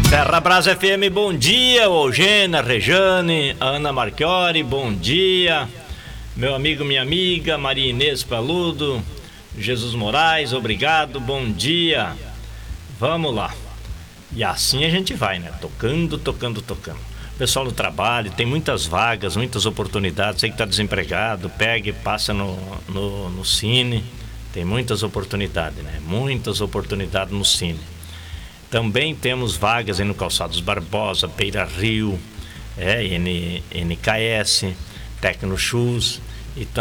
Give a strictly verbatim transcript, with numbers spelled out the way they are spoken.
Terra Brasa F M, bom dia, Eugênia, Rejane, Ana Marchiori, bom dia, meu amigo, minha amiga, Maria Inês Paludo, Jesus Moraes, obrigado, bom dia, vamos lá, e assim a gente vai, né, tocando, tocando, tocando. Pessoal do trabalho, tem muitas vagas, muitas oportunidades, você que está desempregado, pega e passa no, no, no Cine, tem muitas oportunidades, né, muitas oportunidades no Cine. Também temos vagas aí no Calçados Barbosa, Beira Rio, é, N, N K S, Tecno Shoes e